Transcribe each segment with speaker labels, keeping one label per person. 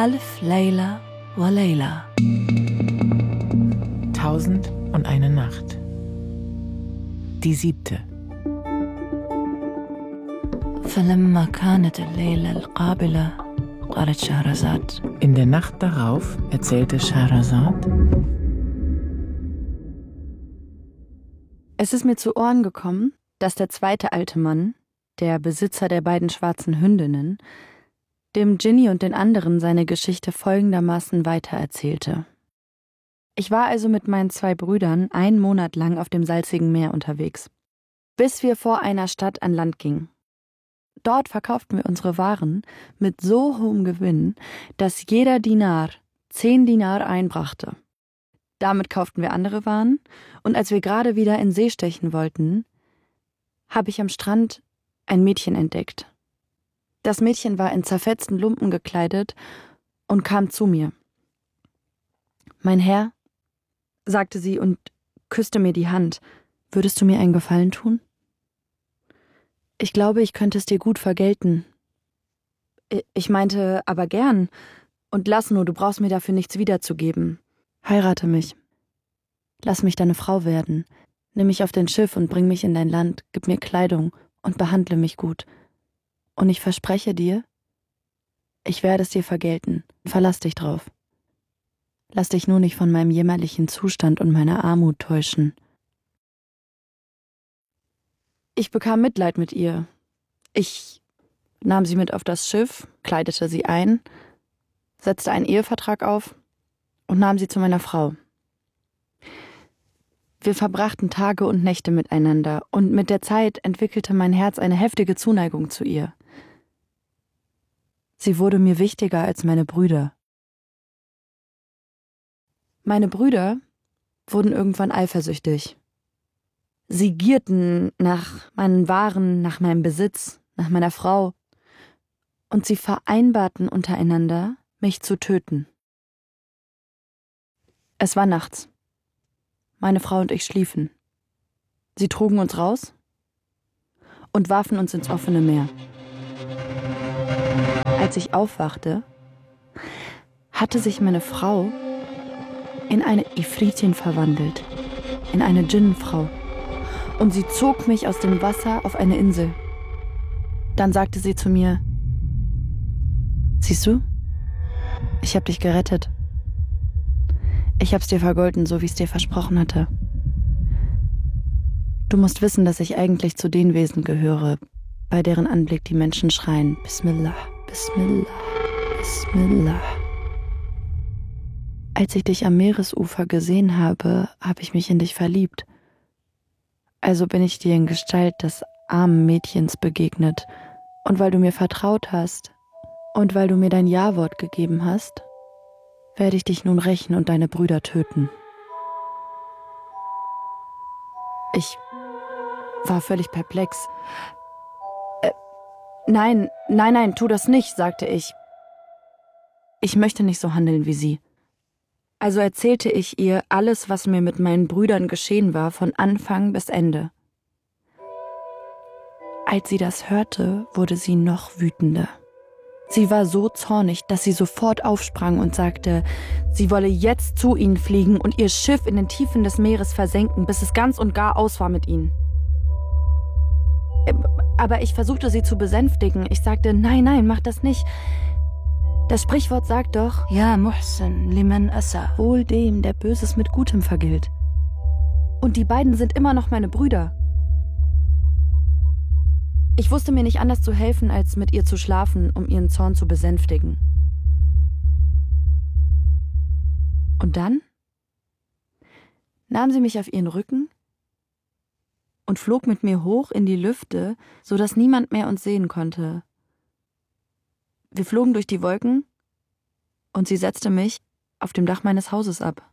Speaker 1: Alf Layla wa Layla.
Speaker 2: 1001 Nacht. Die 7.
Speaker 1: فلما كانت الليلة القابلة قالت شهرزاد.
Speaker 2: In der Nacht darauf erzählte Scheherazad:
Speaker 3: Es ist mir zu Ohren gekommen, dass der zweite alte Mann, der Besitzer der beiden schwarzen Hündinnen, dem Dschinni und den anderen seine Geschichte folgendermaßen weitererzählte. Ich war also mit meinen 2 Brüdern 1 Monat lang auf dem salzigen Meer unterwegs, bis wir vor einer Stadt an Land gingen. Dort verkauften wir unsere Waren mit so hohem Gewinn, dass jeder Dinar 10 Dinar einbrachte. Damit kauften wir andere Waren, und als wir gerade wieder in See stechen wollten, habe ich am Strand ein Mädchen entdeckt. Das Mädchen war in zerfetzten Lumpen gekleidet und kam zu mir. »Mein Herr«, sagte sie und küsste mir die Hand, »würdest du mir einen Gefallen tun? Ich glaube, ich könnte es dir gut vergelten.« Ich meinte, aber gern. Und lass nur, du brauchst mir dafür nichts wiederzugeben. Heirate mich. Lass mich deine Frau werden. Nimm mich auf dein Schiff und bring mich in dein Land. Gib mir Kleidung und behandle mich gut. Und ich verspreche dir, ich werde es dir vergelten. Verlass dich drauf. Lass dich nur nicht von meinem jämmerlichen Zustand und meiner Armut täuschen. Ich bekam Mitleid mit ihr. Ich nahm sie mit auf das Schiff, kleidete sie ein, setzte einen Ehevertrag auf und nahm sie zu meiner Frau. Wir verbrachten Tage und Nächte miteinander, und mit der Zeit entwickelte mein Herz eine heftige Zuneigung zu ihr. Sie wurde mir wichtiger als meine Brüder. Meine Brüder wurden irgendwann eifersüchtig. Sie gierten nach meinen Waren, nach meinem Besitz, nach meiner Frau, und sie vereinbarten untereinander, mich zu töten. Es war nachts. Meine Frau und ich schliefen. Sie trugen uns raus und warfen uns ins offene Meer. Als ich aufwachte, hatte sich meine Frau in eine Ifritin verwandelt, in eine Djinnenfrau. Und sie zog mich aus dem Wasser auf eine Insel. Dann sagte sie zu mir: »Siehst du, ich habe dich gerettet. Ich hab's dir vergolten, so wie es dir versprochen hatte. Du musst wissen, dass ich eigentlich zu den Wesen gehöre, bei deren Anblick die Menschen schreien: Bismillah, Bismillah, Bismillah. Als ich dich am Meeresufer gesehen habe, habe ich mich in dich verliebt. Also bin ich dir in Gestalt des armen Mädchens begegnet. Und weil du mir vertraut hast und weil du mir dein Ja-Wort gegeben hast, werde ich dich nun rächen und deine Brüder töten.« Ich war völlig perplex. Nein, tu das nicht«, sagte ich. Ich möchte nicht so handeln wie sie. Also erzählte ich ihr alles, was mir mit meinen Brüdern geschehen war, von Anfang bis Ende. Als sie das hörte, wurde sie noch wütender. Sie war so zornig, dass sie sofort aufsprang und sagte, sie wolle jetzt zu ihnen fliegen und ihr Schiff in den Tiefen des Meeres versenken, bis es ganz und gar aus war mit ihnen. Aber ich versuchte sie zu besänftigen. Ich sagte, nein, mach das nicht. Das Sprichwort sagt doch, Ja Muhsin liman asa, wohl dem, der Böses mit Gutem vergilt. Und die beiden sind immer noch meine Brüder. Ich wusste mir nicht anders zu helfen, als mit ihr zu schlafen, um ihren Zorn zu besänftigen. Und dann nahm sie mich auf ihren Rücken und flog mit mir hoch in die Lüfte, so dass niemand mehr uns sehen konnte. Wir flogen durch die Wolken und sie setzte mich auf dem Dach meines Hauses ab.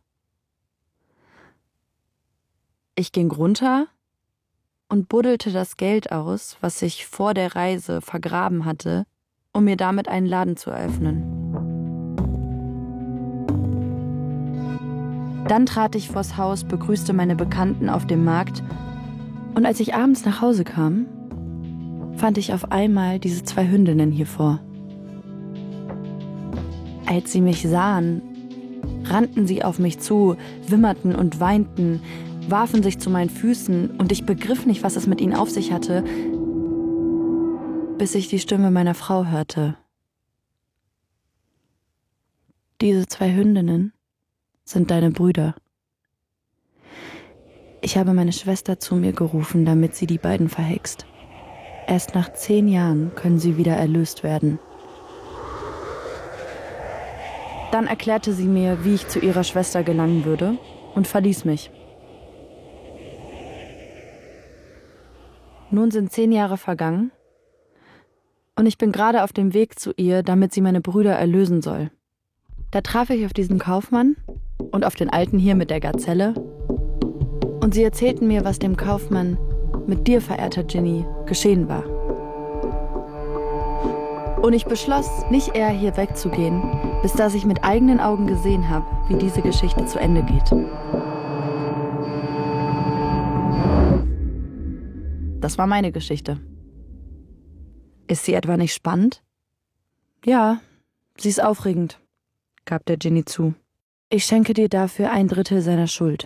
Speaker 3: Ich ging runter und buddelte das Geld aus, was ich vor der Reise vergraben hatte, um mir damit einen Laden zu eröffnen. Dann trat ich vors Haus, begrüßte meine Bekannten auf dem Markt, und als ich abends nach Hause kam, fand ich auf einmal diese 2 Hündinnen hier vor. Als sie mich sahen, rannten sie auf mich zu, wimmerten und weinten, warfen sich zu meinen Füßen und ich begriff nicht, was es mit ihnen auf sich hatte, bis ich die Stimme meiner Frau hörte. Diese 2 Hündinnen sind deine Brüder. Ich habe meine Schwester zu mir gerufen, damit sie die beiden verhext. Erst nach 10 Jahren können sie wieder erlöst werden. Dann erklärte sie mir, wie ich zu ihrer Schwester gelangen würde und verließ mich. Nun sind 10 Jahre vergangen und ich bin gerade auf dem Weg zu ihr, damit sie meine Brüder erlösen soll. Da traf ich auf diesen Kaufmann und auf den Alten hier mit der Gazelle und sie erzählten mir, was dem Kaufmann mit dir, verehrter Ginny, geschehen war. Und ich beschloss, nicht eher hier wegzugehen, bis dass ich mit eigenen Augen gesehen habe, wie diese Geschichte zu Ende geht. Das war meine Geschichte. Ist sie etwa nicht spannend? Ja, sie ist aufregend, gab der Ginny zu. Ich schenke dir dafür 1/3 seiner Schuld.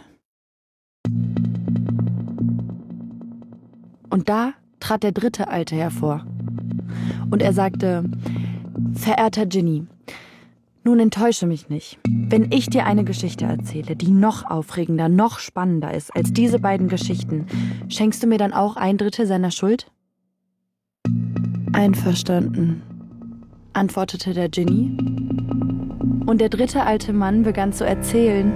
Speaker 3: Und da trat der 3. Alte hervor. Und er sagte: Verehrter Ginny, nun enttäusche mich nicht. Wenn ich dir eine Geschichte erzähle, die noch aufregender, noch spannender ist als diese beiden Geschichten, schenkst du mir dann auch 1/3 seiner Schuld? Einverstanden, antwortete der Ginny. Und der 3. alte Mann begann zu erzählen,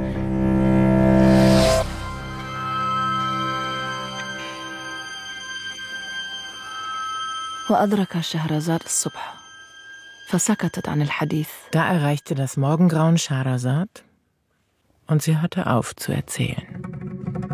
Speaker 1: وأدرك شهرزاد الصبح فسكتت عن الحديث.
Speaker 2: Da erreichte das Morgengrauen Schehersad und sie hörte auf zu erzählen.